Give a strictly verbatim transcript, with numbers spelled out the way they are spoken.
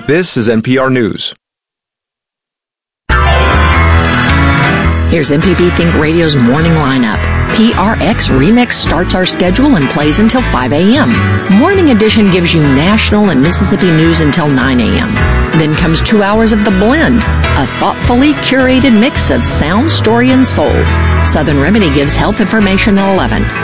This is N P R News. Here's M P B Think Radio's morning lineup. P R X Remix starts our schedule and plays until five a.m. Morning Edition gives you national and Mississippi news until nine a.m. Then comes two hours of The Blend, a thoughtfully curated mix of sound, story, and soul. Southern Remedy gives health information at eleven.